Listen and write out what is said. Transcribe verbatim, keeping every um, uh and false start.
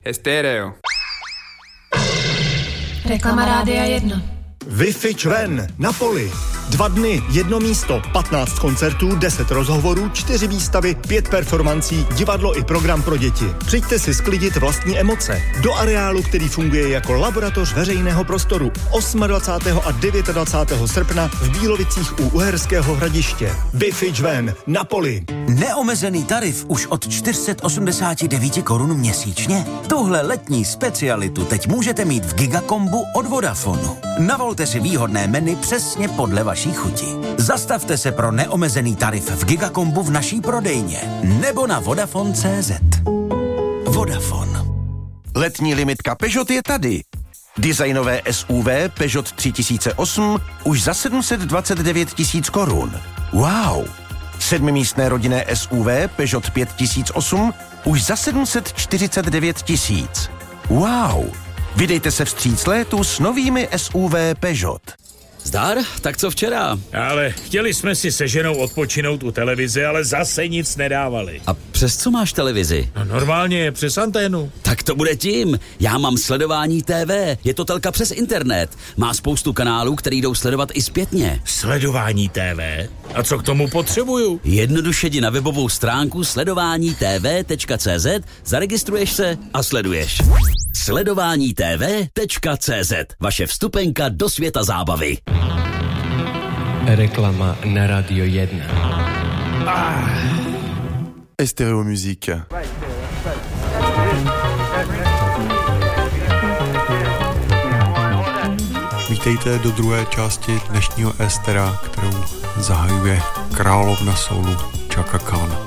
Estéreo. Reklama Rádia jedna. Wi-Fi Čven na poli. Dva dny, jedno místo, patnáct koncertů, deset rozhovorů, čtyři výstavy, pět performancí, divadlo i program pro děti. Přijďte si sklidit vlastní emoce. Do areálu, který funguje jako laboratoř veřejného prostoru. dvacátého osmého a dvacátého devátého srpna v Bílovicích u Uherského Hradiště. Wi-Fi Čven na poli. Neomezený tarif už od čtyři sta osmdesát devět korun měsíčně? Tuhle letní specialitu teď můžete mít v Gigakombu od Vodafonu. Navolte si výhodné menu přesně podle vaší chuti. Zastavte se pro neomezený tarif v Gigakombu v naší prodejně nebo na Vodafone tečka cé zet. Vodafone. Letní limitka Peugeot je tady. Designové S U V Peugeot tři tisíce osm už za sedm set dvacet devět tisíc korun. Wow! Sedmimístné rodinné S U V Peugeot pět tisíc osm už za sedm set čtyřicet devět tisíc. Wow! Vydejte se vstříc létu s novými S U V Peugeot. Zdar, tak co včera? Ale chtěli jsme si se ženou odpočinout u televize, ale zase nic nedávali. A přes co máš televizi? No normálně, přes anténu. Tak to bude tím. Já mám Sledování T V. Je to telka přes internet. Má spoustu kanálů, který jdou sledovat i zpětně. Sledování T V? A co k tomu potřebuju? Jednoduše jdi na webovou stránku sledování t v tečka cé zet, zaregistruješ se a sleduješ. sledování t v tečka cé zet. Vaše vstupenka do světa zábavy. Reklama na Radio jedna. Ah. Estéreo Musique. Vítejte do druhé části dnešního Estera, kterou zahajuje královna soulu Chaka Khan.